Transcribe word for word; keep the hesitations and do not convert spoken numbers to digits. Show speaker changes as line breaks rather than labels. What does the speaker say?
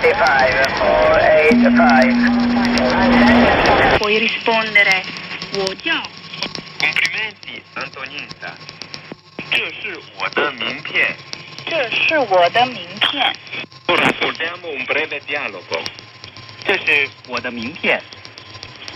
Puoi rispondere.
Complimenti, Antonietta. 这是我的名片。
这是我的名片。
Ora svolgiamo un breve dialogo.
这是我的名片。